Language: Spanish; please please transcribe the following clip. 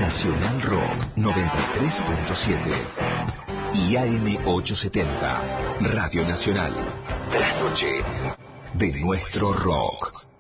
Nacional Rock 93.7 y AM870, Radio Nacional. Trasnoche de nuestro rock.